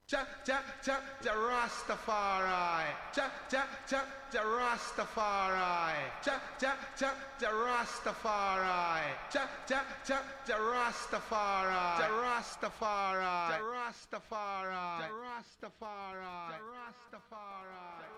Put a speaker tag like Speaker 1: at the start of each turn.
Speaker 1: Ja, ja, ja, ja, Rastafari. Ja, ja, ja, ja, Rastafari. Ja, ja, ja, ja, Rastafari. Ja, ja, ja, ja, Rastafari. Ja, Rastafari. Ja, Rastafari. Ja, Rastafari. Ja, Rastafari.